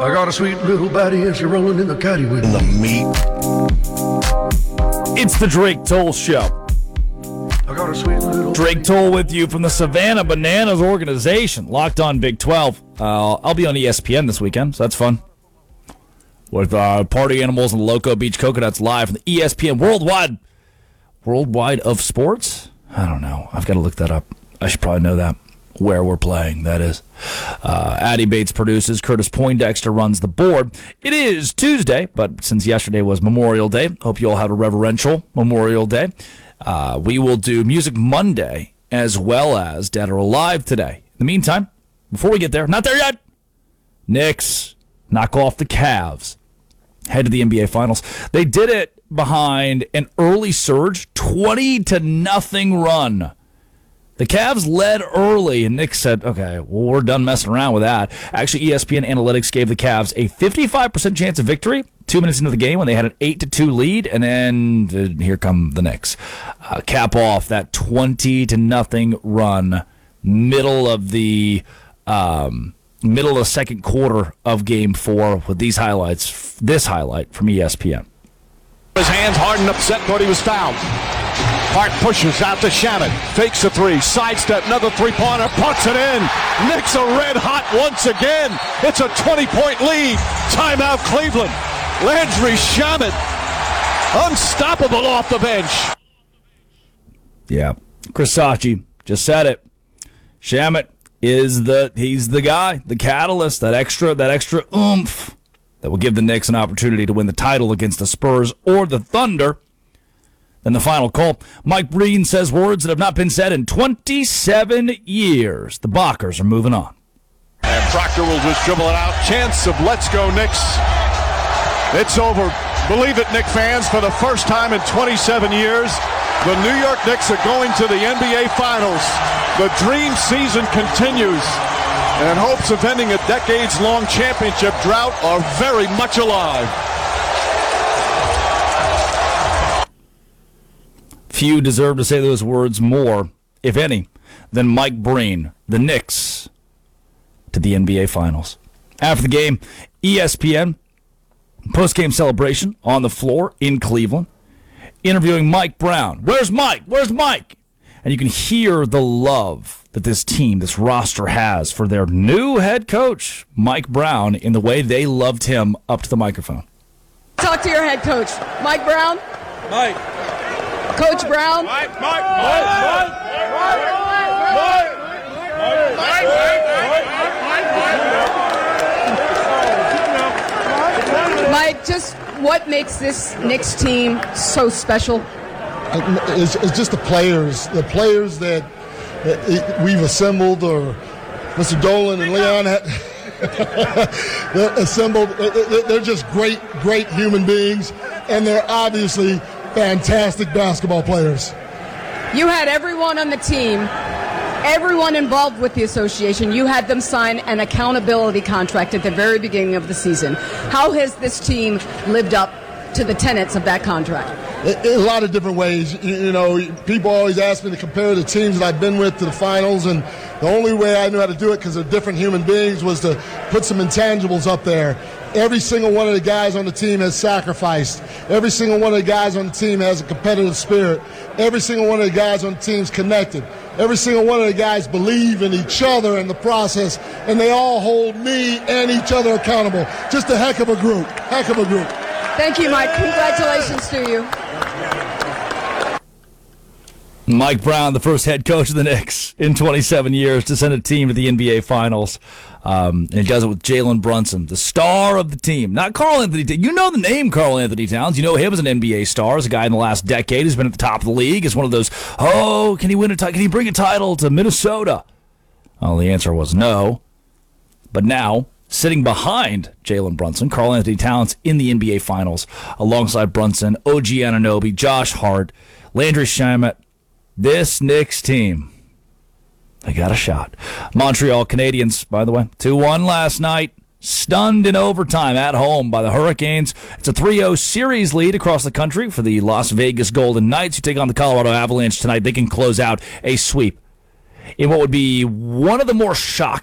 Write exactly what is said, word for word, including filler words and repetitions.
I got a sweet little baddie and she's rolling in the caddy with the meat. It's the Drake Toll Show. I got a sweet little Drake Toll with you from the Savannah Bananas organization. Locked on Big twelve. Uh, I'll be on E S P N this weekend, so that's fun. With uh, Party Animals and Loco Beach Coconuts live from the E S P N Worldwide. Worldwide of Sports? I don't know. I've got to look that up. I should probably know that. Where we're playing, that is. Uh, Addie Bates produces. Curtis Poindexter runs the board. It is Tuesday, but since yesterday was Memorial Day, hope you all have a reverential Memorial Day. Uh, we will do Music Monday as well as Dead or Alive today. In the meantime, before we get there, not there yet, Knicks knock off the Cavs. Head to the N B A Finals. They did it behind an early surge, twenty to nothing run. The Cavs led early, and Nick said, okay, well, we're done messing around with that. Actually, E S P N Analytics gave the Cavs a fifty-five percent chance of victory two minutes into the game when they had an eight to two lead, and then uh, here come the Knicks. Uh, cap off that twenty to nothing run, middle of the um, middle of the second quarter of game four with these highlights, this highlight from E S P N. His hands hard and upset, thought he was fouled. Hart pushes out to Shamet, fakes a three, sidestep, another three-pointer, puts it in. Knicks are red hot once again. It's a twenty-point lead. Timeout Cleveland. Landry Shamet, unstoppable off the bench. Yeah, Chris Sachi just said it. Shamet is the he's the guy, the catalyst, that extra that extra oomph that will give the Knicks an opportunity to win the title against the Spurs or the Thunder. Then the final call. Mike Breen says words that have not been said in twenty-seven years. The Bockers are moving on. And Proctor will just dribble it out. Chance of let's go Knicks. It's over. Believe it, Knicks fans, for the first time in twenty-seven years, the New York Knicks are going to the N B A Finals. The dream season continues, and hopes of ending a decades-long championship drought are very much alive. Few deserve to say those words more, if any, than Mike Breen, the Knicks, to the N B A Finals. After the game, E S P N, post-game celebration on the floor in Cleveland, interviewing Mike Brown. Where's Mike? Where's Mike? And you can hear the love that this team, this roster has for their new head coach, Mike Brown, in the way they loved him up to the microphone. Talk to your head coach, Mike Brown. Mike. Coach Brown. Mike, Mike, Mike, Mike, Mike, Mike, Mike, just what makes this Knicks team so special? It's, it's just the players, the players that, that we've assembled, or Mister Dolan and Leon had they're assembled. They're just great, great human beings, and they're obviously fantastic basketball players. You had everyone on the team, everyone involved with the association, you had them sign an accountability contract at the very beginning of the season. How has this team lived up to the tenets of that contract? In a lot of different ways. You know, people always ask me to compare the teams that I've been with to the finals, and the only way I knew how to do it, because they're different human beings, was to put some intangibles up there. Every single one of the guys on the team has sacrificed. Every single one of the guys on the team has a competitive spirit. Every single one of the guys on the team is connected. Every single one of the guys believe in each other and the process, and they all hold me and each other accountable. Just a heck of a group. Heck of a group. Thank you, Mike. Congratulations to you. Mike Brown, the first head coach of the Knicks in twenty-seven years to send a team to the N B A Finals. Um, and he does it with Jalen Brunson, the star of the team. Not Karl Anthony. You know the name Karl Anthony Towns. You know him as an N B A star, as a guy in the last decade who's been at the top of the league. Is one of those, oh, can he win a title? Can he bring a title to Minnesota? Well, the answer was no. But now, sitting behind Jalen Brunson, Karl Anthony Towns in the N B A Finals, alongside Brunson, O G Anunoby, Josh Hart, Landry Shamet. This Knicks team, they got a shot. Montreal Canadiens, by the way, two one last night. Stunned in overtime at home by the Hurricanes. It's a three oh series lead across the country for the Las Vegas Golden Knights, who take on the Colorado Avalanche tonight. They can close out a sweep in what would be one of the more shocking